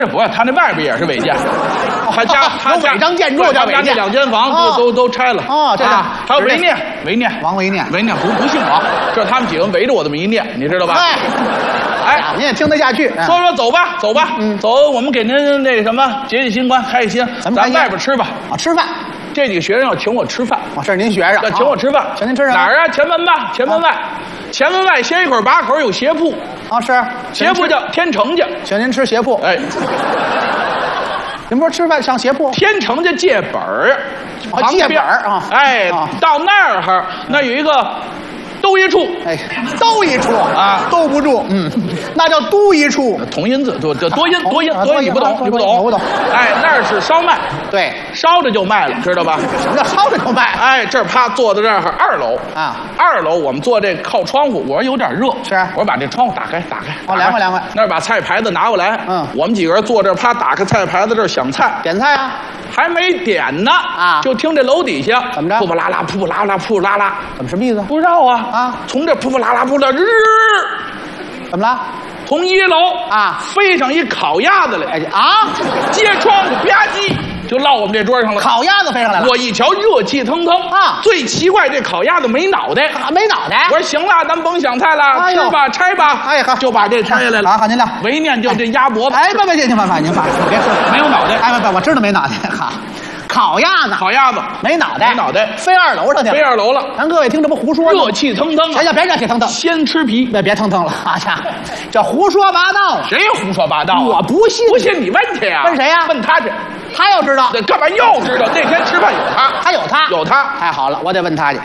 这不，他那外边也是违建，他家违章建筑叫违建， 这2间房都拆了。 哦，这啊，还有违念， 王维念不姓王，这他们几个围着我这么一念，你知道吧？ 哎，您也听得下去？ 说走吧，走，我们给您那什么解心宽，开心，咱外边吃吧。 啊，吃饭。 这几个学生要请我吃饭， 这是您学生要请我吃饭， 请您吃什么？ 哪儿啊？前门吧，前门外，前门外斜一口把口有鞋铺。 啊，是鞋铺叫天成家， 请您吃鞋铺。 哎， 您不是吃饭上鞋铺？ 天成家借本儿， 借本儿啊！ 哎，到那儿那有一个兜一处， 哎，兜一处啊， 兜不住，那叫都一处， 同音字，多音，你不懂， 我不懂。 哎，那儿是烧麦， 对， 烧着就卖了，知道吧？ 什么叫烧着就卖？ 哎，这儿啪坐在这儿2楼啊 ，2楼我们坐这靠窗户，我说有点热， 是， 我说把这窗户打开， 哦，凉快。 那儿把菜牌子拿过来，我们几个人坐这儿，啪打开菜牌子，这儿想菜， 点菜啊。 还没点呢啊， 就听这楼底下怎么着？ 扑扑啦啦，扑扑啦啦，扑扑啦啦， 怎么什么意思？ 不知道啊啊！ 从这扑扑啦啦扑啦， 怎么了？ 从1楼啊飞上一烤鸭子来， 哎啊！ 揭窗户吧唧就落我们这桌上了。 烤鸭子飞上来了， 我一瞧热气腾腾啊！ 最奇怪这烤鸭子没脑袋， 没脑袋。 我说行了，咱甭想菜了，吃吧，拆吧。 哎好， 就把这拆下来了。 好，您亮。 为念就这鸭脖子。 哎，别，您别说， 没有脑袋。 哎，不，我知道没脑袋。好。烤鸭子没脑袋，飞2楼上去了， 飞2楼了。 咱各位听这不胡说？ 热气腾腾， 行，别热气腾腾， 先吃皮， 别腾腾了。好家伙，这胡说八道了。 谁胡说八道？ 我不信， 你问去呀？ 问谁呀？ 问他去。 他要知道， 干嘛又知道？那天吃饭有他， 太好了，我得问他去。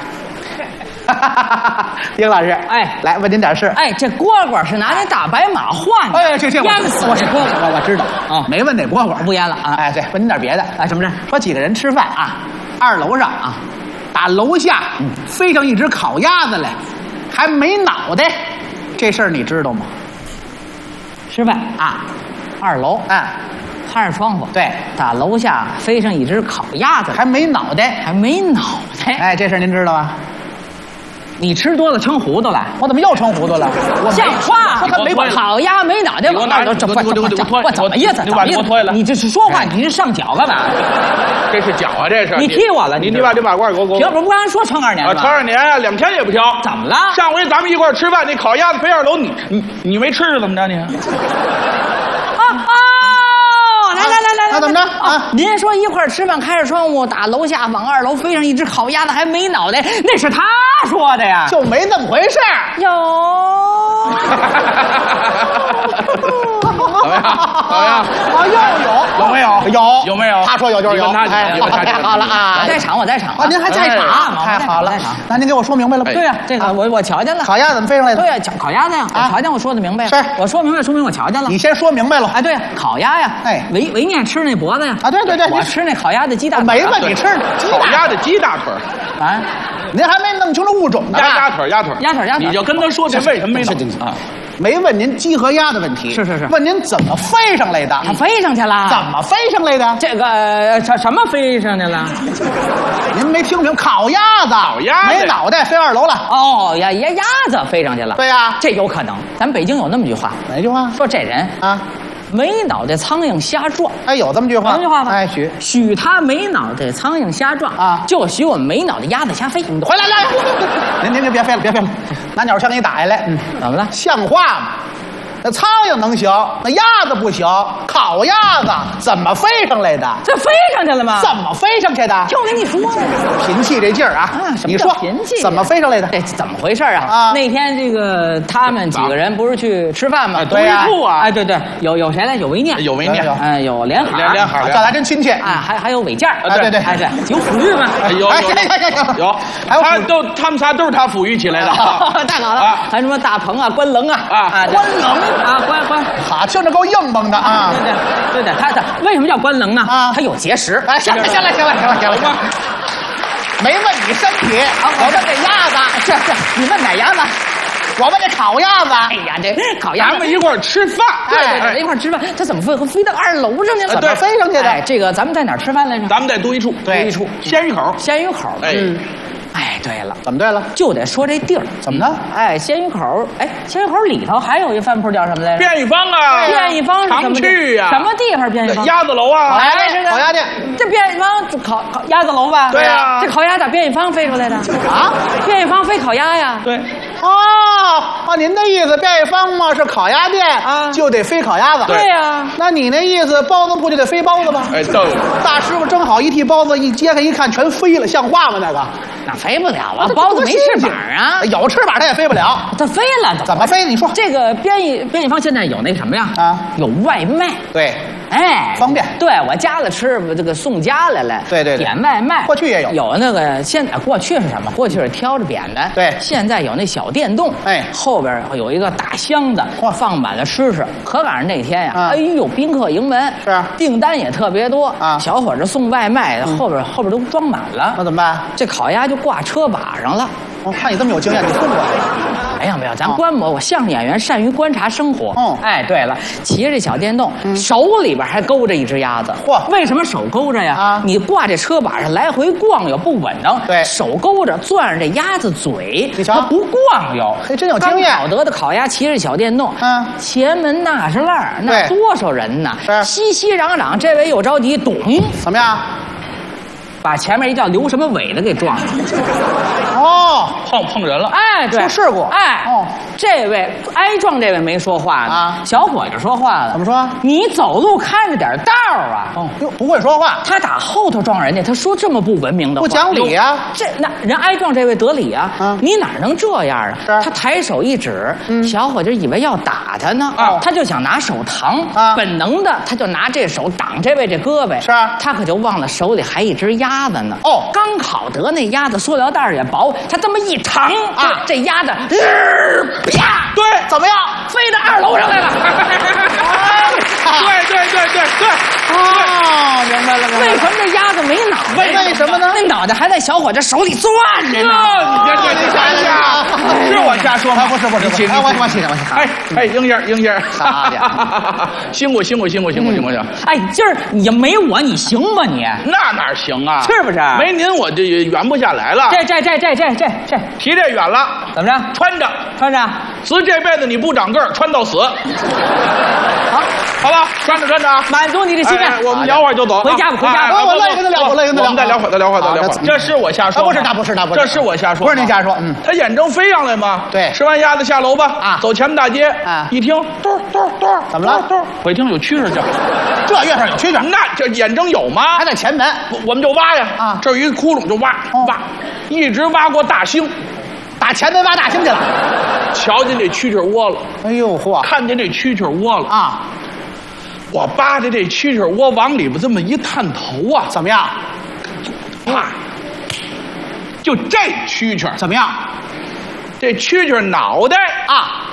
丁老师， 哎， 来问您点事。 哎，这蝈蝈是拿那大白马换的。 哎，这淹死我这蝈蝈， 我知道啊，没问那蝈蝈， 不淹了啊。 哎，对，问您点别的。 哎，什么事？ 说几个人吃饭啊，2楼上啊，打楼下飞上一只烤鸭子来，还没脑袋，这事儿你知道吗？ 吃饭啊，2楼啊， 看着窗户， 对， 打楼下飞上一只烤鸭子， 还没脑袋。 哎， 这事儿您知道吧？ 你吃多了撑糊涂了， 我怎么又撑糊涂了？ 像话！ 他没烤鸭没脑袋，我怎么意思？你这是说话，你是上脚干嘛？ 这是脚啊！这是你踢我了！ 你把这马褂给我。 平不刚说撑2年吗？ 撑2年啊，2天也不挑。 怎么了？ 上回咱们一块吃饭，那烤鸭子飞2楼，你没吃是怎么着你？ 来， 那怎么着啊？ 您说一块儿吃饭，开着窗户，打楼下往2楼飞上一只烤鸭子，还没脑袋，那是他说的呀， 就没那么回事儿。 有。 怎么样？ 啊，有没有？ 有没有？ 他说有就是有。 太好了啊！ 我在场啊！您还在场？太好了！那您给我说明白了。 对呀，这个我瞧见了。 烤鸭怎么飞上来的？ 对呀，烤鸭子呀，我瞧见，我说的明白。 是， 我说明白，说明我瞧见了。 你先说明白了。 哎，对呀，烤鸭呀， 哎， 维念吃那脖子呀。 啊，对， 我吃那烤鸭的鸡大腿。 没问你吃烤鸭的鸡大腿啊？ 您还没弄清楚物种呢。 鸭腿，你就跟他说这为什么没弄啊？ 没问您鸡和鸭的问题， 是， 问您怎么飞上来的？ 它飞上去了？ 怎么飞上来的？ 这个什么飞上去了？ 您没听明白？烤鸭子没脑袋飞2楼了。 哦，鸭子飞上去了。 对呀， 这有可能。咱北京有那么句话， 哪句话？ 说这人啊，没脑袋苍蝇瞎撞。 哎，有这么句话？ 有句话吗？ 哎， 许他没脑袋苍蝇瞎撞啊， 就许我们没脑袋鸭子瞎飞。 回来，您别飞了，拿鸟枪给你打下来。 怎么了？ 像话吗？那苍蝇能行，那鸭子不行。烤鸭子怎么飞上来的？ 这飞上去了吗？ 怎么飞上去的？ 就跟你说呀， 贫气这劲儿啊！你说贫气怎么飞上来的？ 这怎么回事啊？那天这个他们几个人不是去吃饭吗？ 对呀， 哎，对，有谁来？有维念，哎，有连海， 这还真亲切啊！还有伟健， 对， 哎对，有抚育吗？ 有，还有他们仨都是他抚育起来的。 太好了！还什么大鹏啊、关棱啊， 关棱。 啊，关， 好，听着够硬邦的啊！ 对，他为什么叫关棱呢？啊，他有结石。 哎，行了，没问你身体，我问这鸭子， 是，你问哪鸭子？ 我问这烤鸭子。 哎呀，这烤鸭， 咱们一块儿吃饭。 对，一块儿吃饭，他怎么飞到2楼上去了？ 怎么飞上去的？ 这个咱们在哪儿吃饭来着？ 咱们在多一处， 多一处， 鲜鱼口。 哎， 对了， 怎么对了？ 就得说这地儿。 怎么呢？ 哎，鲜鱼口，哎，鲜鱼口里头还有一饭铺叫什么来着？ 便宜坊啊， 便宜坊是什么常去呀。 什么地方？便宜坊？ 鸭子楼啊。 哎，这个烤鸭店。 这便宜坊烤鸭子楼吧？ 对呀。 这烤鸭咋便宜坊飞出来的？ 啊？ 便宜坊飞烤鸭呀？ 对。 哦，您的意思，便宜坊嘛是烤鸭店啊， 就得飞烤鸭子。 对呀。 那你那意思，包子铺就得飞包子吗？ 哎，对。 大师傅蒸好一屉包子，一揭开一看，全飞了，像话吗？那个那飞不了啊，包子没翅膀啊。 有翅膀它也飞不了。 它飞了， 怎么飞？你说这个便宜坊现在有那什么呀？ 啊， 有外卖。 对。 哎， 方便。 对我家里吃，这个送家来了。 对， 点外卖。 过去也有。 有那个现在过去是什么？过去是挑着扁的。 对。 现在有那小电动。 哎， 后边有一个大箱子，放满了吃食。可赶上那天呀， 啊、 哎呦，宾客盈门， 是订单也特别多啊。 小伙子送外卖，后边都装满了。 那怎么办？ 这烤鸭就挂车把上了。 我看你这么有经验，你送过来。 没有，咱观摩，我相声演员善于观察生活。哎，对了，骑着这小电动，手里边还勾着一只鸭子。 嚯， 为什么手勾着呀？ 啊， 你挂这车把上来回逛悠不稳当。 对， 手勾着攥着这鸭子嘴， 你瞧， 它不逛悠。 嘿，真有经验。 刚烤得的烤鸭，骑着小电动，前门那是烂，那多少人呢？熙熙攘攘，这位又着急，咚， 怎么样？ 把前面一叫刘什么伟的给撞了。 哦， 碰人了。 哎，对， 出事故。 哎，这位挨撞这位没说话呢。啊，小伙子说话了。 怎么说？ 你走路看着点道啊。 哟，不会说话。 他打后头撞人家，他说这么不文明的话， 不讲理啊！ 那人挨撞这位得理啊。你哪能这样啊？他抬手一指，小伙子以为要打他呢。他就想拿手扛。本能的他就拿这手挡这位这胳膊。 是。 他可就忘了手里还一只鸭子呢。刚烤得那鸭子塑料袋也薄，他这么一长啊，这鸭子啪， 对，怎么样？ 飞到2楼上来了。 对。 哦，明白了。 为什么这鸭子没脑袋？ 为什么呢？ 那脑袋还在小伙子手里攥着呢。 你瞎瞎，是我瞎说吗？ 不是，我起哎，英儿， 好家伙， 辛苦。 哎，今儿你没我，你行吗你？ 那哪行啊？ 是不是？ 没您我这圆不下来了。 这， 提这远了， 怎么着？ 穿着，子这辈子你不长个儿，穿到死。好吧，穿着啊， 满足你的心愿。 我们聊会儿就走， 回家吧。 我乐意跟他聊，我们再聊会儿。这是我瞎说， 不是， 这是我瞎说， 不是您瞎说。 他眼睁飞上来吗？ 对， 吃完鸭子下楼吧。走前门大街一听，嘟， 怎么了？ 我一听有蛐蛐叫， 这月上有蛐蛐， 那这眼睁有吗？ 还在前门， 我们就挖呀。这有一窟窿就挖，一直挖过大兴。 打前门挖大兴去了， 瞧见这蛐蛐窝了。 哎呦嚯！ 看见这蛐蛐窝了啊！ 我扒着这蛐蛐窝往里边这么一探头啊， 怎么样？ 啪！就这蛐蛐怎么样？ 这蛐蛐脑袋啊！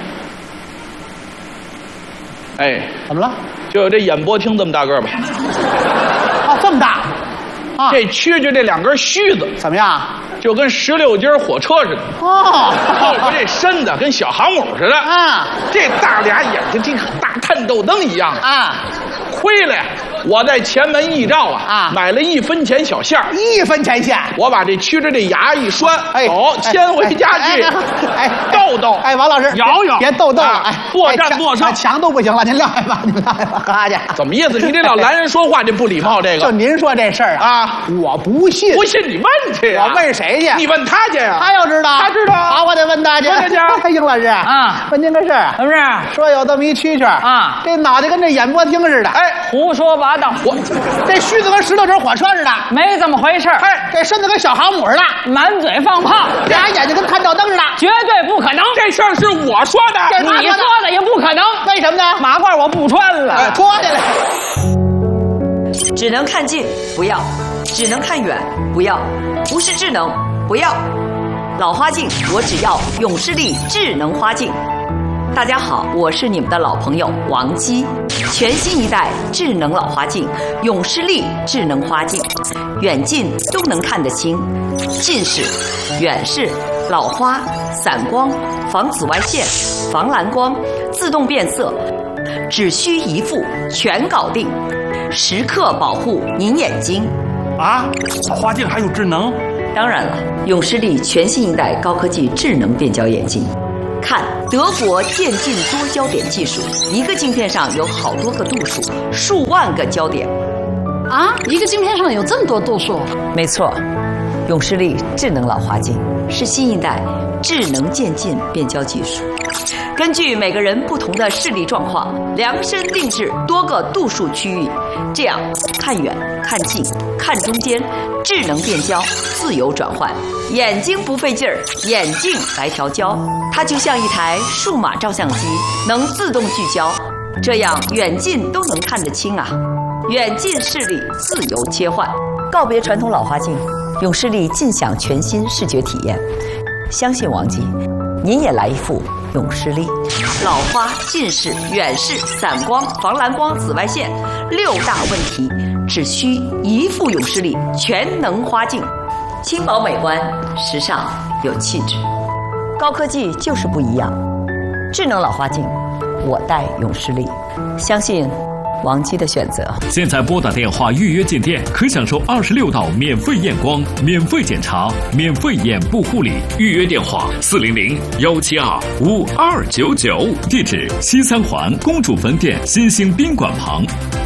哎， 怎么了？ 就有这演播厅这么大个吧？ 啊，这么大！啊， 这蛐蛐这2根须子怎么样？ 就跟16节火车似的。后边这身子跟小航母似的。这大俩眼睛跟大探豆灯一样亏了呀！我在前门驿照买了1分钱小馅儿 ，1分钱馅。 我把这蛐蛐这牙一拴，走，牵回家去。逗， 王老师， 摇， 别逗了， 过站过上， 墙都不行了，您撂下吧，哈家。 怎么意思？你这老拦人说话，这不礼貌，这个。 就您说这事儿我不信。 不信你问去呀？ 我问谁去？ 你问他去呀？ 他要知道， 他知道。 好，我得问他去。 问他去。 英老师问您个事儿， 什么事儿？ 说有这么一蛐蛐这脑袋跟这演播厅似的。 胡说八道！ 这须子跟16节火车似的， 没这么回事。 这身子跟小航母似的， 满嘴放炮， 俩眼睛跟探照灯似的， 绝对不可能。 这事儿是我说的， 你说的也不可能。 为什么呢？ 马褂我不穿了， 脱下来。 只能看近，不要；只能看远，不要。不是智能，不要。老花镜，我只要永视力智能花镜。大家好，我是你们的老朋友王姬。全新一代智能老花镜，永视力智能花镜，远近都能看得清，近视、远视、老花、散光、防紫外线、防蓝光、自动变色，只需一副全搞定，时刻保护您眼睛。 老花镜还有智能？ 当然了，永视力全新一代高科技智能变焦眼镜，看德国渐进多焦点技术，一个镜片上有好多个度数，数万个焦点。 啊，一个镜片上有这么多度数？ 没错，永视力智能老花镜是新一代智能渐进变焦技术。根据每个人不同的视力状况，量身定制多个度数区域，这样看远、看近、看中间，智能变焦，自由转换，眼睛不费劲儿，眼镜来调焦，它就像一台数码照相机，能自动聚焦，这样远近都能看得清啊！远近视力自由切换，告别传统老花镜，永视力尽享全新视觉体验。相信王姬，您也来一副永视力，老花、近视、远视、散光、防蓝光、紫外线6大问题，只需一副永视力全能花镜，轻薄美观，时尚有气质。高科技就是不一样，智能老花镜，我戴永视力，相信王姬的选择。 现在拨打电话预约进店，可享受26道免费验光、免费检查、免费眼部护理。预约电话400-172-5299，地址西三环公主坟店新兴宾馆旁。